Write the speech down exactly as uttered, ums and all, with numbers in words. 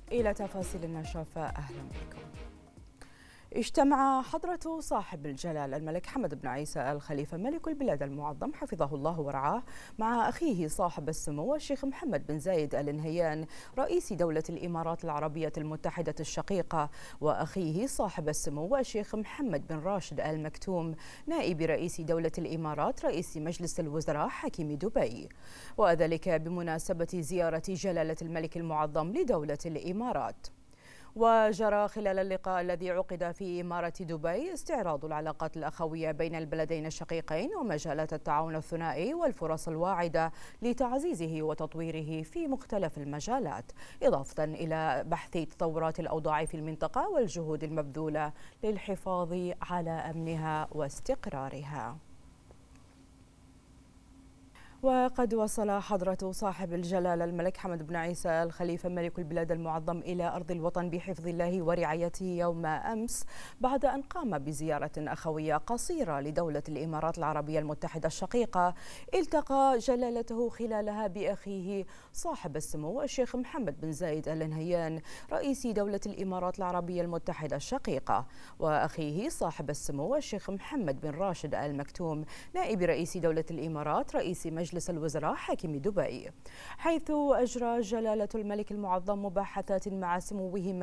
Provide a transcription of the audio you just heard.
إلى تفاصيل النشرة، أهلا بكم. اجتمع حضرة صاحب الجلالة الملك حمد بن عيسى آل خليفة ملك البلاد المعظم حفظه الله ورعاه مع أخيه صاحب السمو الشيخ محمد بن زايد آل نهيان رئيس دولة الإمارات العربية المتحدة الشقيقة، وأخيه صاحب السمو الشيخ محمد بن راشد آل مكتوم نائب رئيس دولة الإمارات رئيس مجلس الوزراء حاكم دبي، وذلك بمناسبة زيارة جلالة الملك المعظم لدولة الإمارات. وجرى خلال اللقاء الذي عقد في إمارة دبي استعراض العلاقات الأخوية بين البلدين الشقيقين ومجالات التعاون الثنائي والفرص الواعدة لتعزيزه وتطويره في مختلف المجالات، إضافة إلى بحث تطورات الأوضاع في المنطقة والجهود المبذولة للحفاظ على أمنها واستقرارها. وقد وصل حضرة صاحب الجلالة الملك حمد بن عيسى آل خليفة ملك البلاد المعظم إلى أرض الوطن بحفظ الله ورعايته يوم أمس، بعد أن قام بزيارة أخوية قصيرة لدولة الإمارات العربية المتحدة الشقيقة، التقى جلالته خلالها بأخيه صاحب السمو الشيخ محمد بن زايد آل نهيان رئيس دولة الإمارات العربية المتحدة الشقيقة، وأخيه صاحب السمو الشيخ محمد بن راشد آل مكتوم نائب رئيس دولة الإمارات رئيس مجلس الوزراء حاكم دبي، حيث أجرى جلالة الملك المعظم مباحثات مع سموهما